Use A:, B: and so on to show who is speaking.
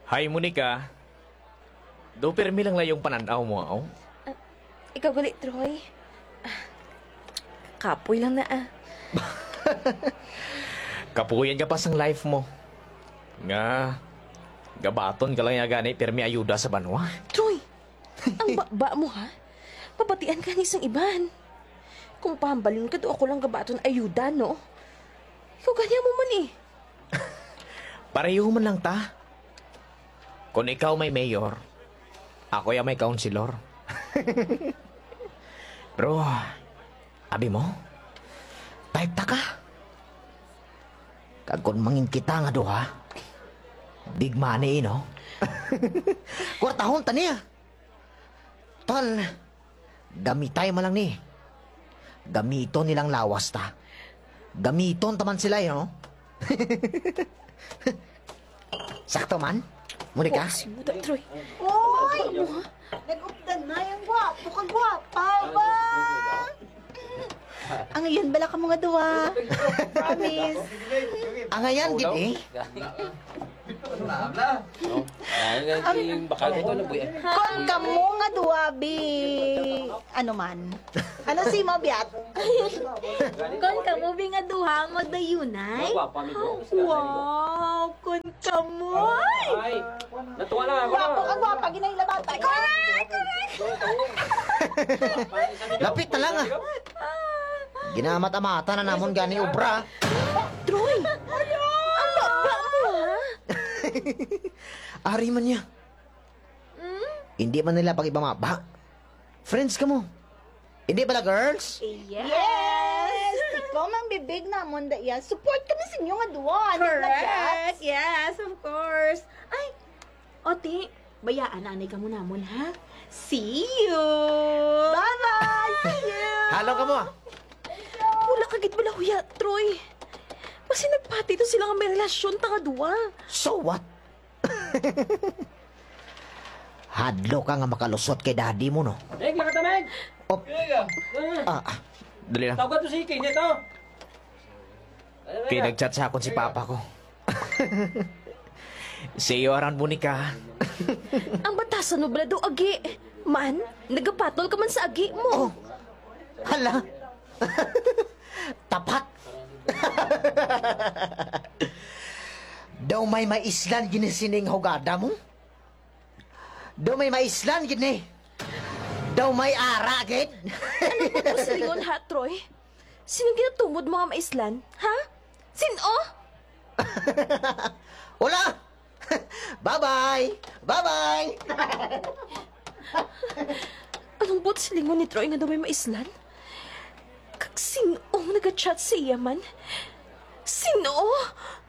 A: Hi, Monica. Do permi lang layong pananaw mo, aw.
B: Ikaw gali, Troy. Kapoy lang na
A: Kapuyan ka pa sang life mo. Nga, gabaton ka lang gani permi ayuda sa banwa.
B: Troy, ang ba mo ha? Papatian ka ni isang iban. Kung pahambalin ka do ako lang gabaton ayuda, no? Ikaw ganyan mo man eh.
A: Pareho man lang ta. Kung ikaw may mayor, ako yung may councilor. Pero, abi mo, type ta ka. Kagkon mangin kita nga doha, big money, no? Kwartahon ta niya. Tol, gamitay mo lang ni. Gamito nilang lawas ta. Gamiton taman sila, no? Sakto man, Monica.
B: Simuda, Troy.
C: Oy! Nag-updan na yung gwapo ka gwapa ba? Ang iyon bala ka mga duwa. Promise.
A: Ang ayan, gid eh.
C: Kon ka mo nga duwa, bi. Ano man? Ano si mo, biat?
D: Kon ka mo nga duha magdayunay?
C: Wow! Kon ka mo!
E: Ay, natuwa lang ako.
C: Gwapo ka gwapa, ginailabata. Correct!
A: Lapit na lang ah. Ginamata-mata na namon gani ubra.
B: Troy! Ang baba mo ha?
A: Ari man niya. Hindi man nila pag-ibamaba. Friends ka mo. Hindi pala girls?
C: Yes! Ikaw mang bibig na mo da yan. Support kami sa inyo nga duwa.
D: Correct! Yes, of course. Ay, Oti, bayaan na anay ka mo namon, ha? See you!
C: Bye-bye! See you!
A: Halo ka mo ah.
B: Wala kagit bala huya, Troy. Kasi nagpati to sila nga may relasyon tanga duwa.
A: So what? Hadlo ka nga makalusot kay daddy mo, no?
E: Meg, makatameg!
A: Op. Dali lang.
E: Tawag ka to si King, ito!
A: Kaya nag-chat sa akon si papa ko. See you around, Monica.
B: Ang batasan mo bala do agi. Man, nagapatol ka man sa agi mo.
A: Hala. Tapat. Daw may maislan ginisining hugada mo? Daw may maislan gini? Daw may ara gid?
B: Ano sa lingon ha, Troy? Sino ginatumod mga maislan? Ha? Sino?
A: Wala. Bye-bye. Bye-bye.
B: Anong bot sa lingon ni Troy nga daw may maislan? Kag sino ang nag-chat sa iya man? Sino?